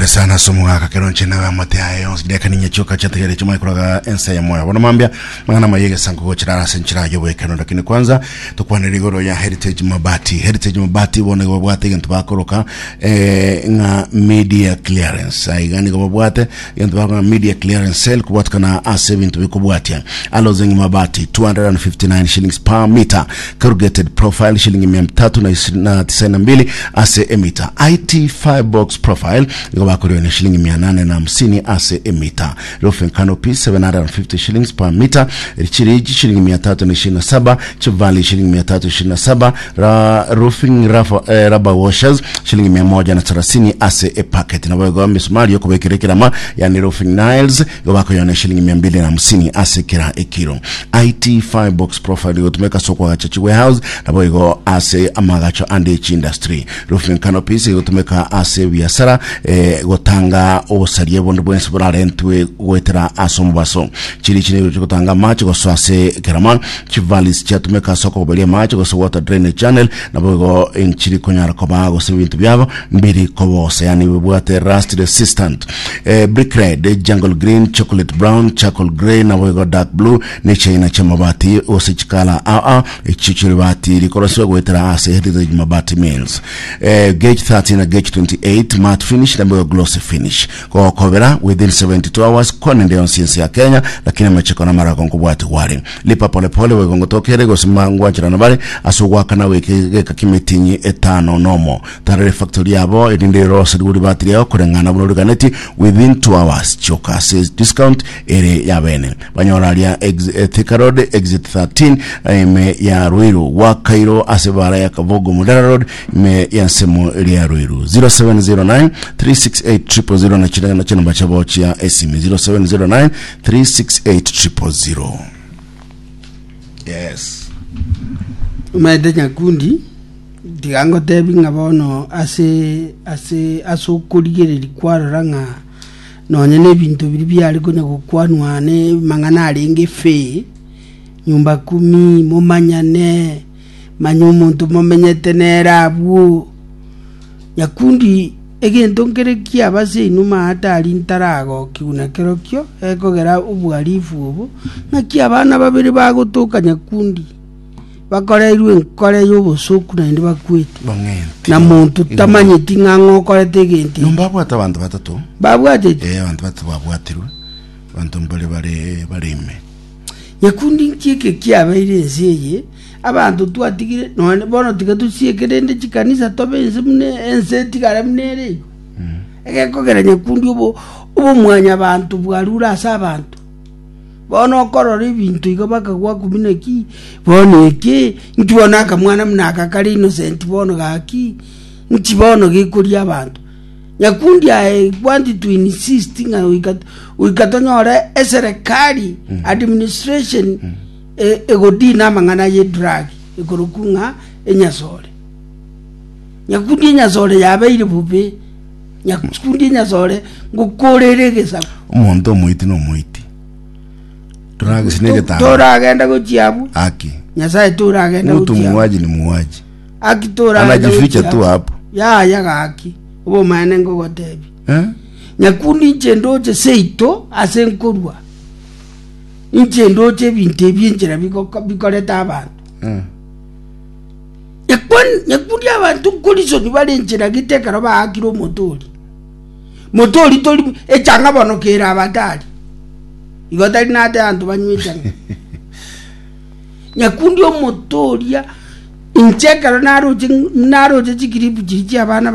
Pole sana somuga keronche nawe amate ayo ndeka ninyachoka chategere chuma ikuraga ensa ya moya wana mambia mangana mayege sango chirara senchira yobo ekano lakini kwanza tukwane rigoro ya Heritage Mabati wone go bwate gentu bakoroka nga media clearance aigani go bwate gentu bakoroka media clearance sale kubwatkana A7 tubikubwatia Alozing Mabati 259 shillings per meter, corrugated profile shilling 392 ase meter, IT firebox profile bakuriyo ni shilingi 850 ase meter, roofing canopy 750 shillings per meter, richiriji shilingi 327, chivali shilingi 327, roofing rubber washers shilingi 130 ase packet, na wego misumari yoko bekirekirama yani roofing nails bakuriyo ni shilingi 250 ase kira ekiro. IT firebox profile yotumeka soko gachachi warehouse na wego ase amagacho and industry, roofing canopies yotumeka ase biasara gotanga osarie bondo bwense borarentwe gwetera asombaso chiri gotanga match goswase keraman chivalis chatumeka soko belia match goso water drainage channel na bogo enchiri konyara koba go sebintu byabo mbiri kobose yani bwate rust resistant brick red, jungle green, chocolate brown, charcoal gray na bogo dark blue nature ina chamabati osichikala echichiri bati likoroswa gwetera ase Heritage Mabati Mills gauge 30 na gauge 28 matte finish na glossy finish kwa kovera within 72 hours kwa nende onsiensi ya Kenya lakini mecheko na mara konkubwati wari lipa pole pole wegongo tokere gosimangwa chira nabari asugwa kana weke kakimetinyi etano nomo tarere factory yabo edinde rose guri battery yao kurengana buno ganeti within 2 hours choka says discount ere ya bene banyoralia Thika Road exit 13 me ya Ruiru wa Cairo asebara ya Kabogo Mudara Road me ya Semo ya Ruiru 0709 368 na china na china bachabo chia esimi 0709 368 yes umaide nyakundi digango tebi ngabono asokurigere likwaranga nonye nebintu biri byali kunya gukwanwa ne mangana alenge fe nyumba 10 mumanyane manyu muntu mumenyete nerabu nyakundi egento ngerekia base inuma hata alintarago kiuna kerokyo ekogera ubwalifu ubu naki abana babiri bagutuka nyakundi bakoreirwe nkore yobusuku na ndi bakwete na muntu tamanyiti ngango korete genti numba bwata bantu batatu babwate bantu batatu babwatirwe bantu mbale bareme nyakundi nkike kiabaire nzeye abantu twatigire none bono tigatusiyekerende chikanisa tobenze mune ense tigaramnere ekekogera nyakundi ubo mwanya abantu bwarura asa abantu bono korora ibintu igo bakagwa kumineki bono eke nkibona akamwana mnaka kali innocent bono gaki nkibono gikuria abantu nyakundi I want to insist nga wikatonyore eserekali administration egodina mangana ye drug ikurukunga enyasole nyakundi enyasole yabaire bube nyakundi enyasole ngukoreregesa umuntu muiti no muiti drug sinegeta toragenda gochiabu aki nyasaye toragenda gochiabu mutu muwaji ni muwaji aki toragenda anajificha tu hapo ya gaki ubo mane ngogotebi nyakundi chendoche seito asenkorwa injendoche binte byinjira bikoreta abantu nyakundi abantu kulizo nibalenjira gitekaro baakiro motori toli echanga bono kera abatali igotali nate antu banywichanga nyakundi omotoria inchekaro naroje chikiripu chiri abana